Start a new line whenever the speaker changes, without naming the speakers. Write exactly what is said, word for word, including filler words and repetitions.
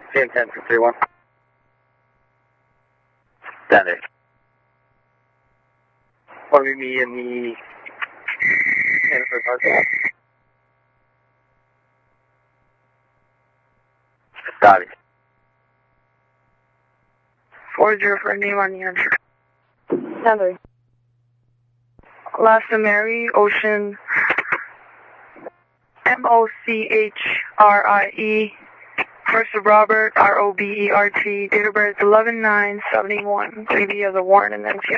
ten ten for three one. Standard. Want to meet me in the Hannaford Park? Got it.
four zero for a name on the answer. Standard. Last of Mary, Ocean, M O C H R I E, first of Robert, R O B E R T, date of birth eleven nine seventy-one, three B as a Warren, and then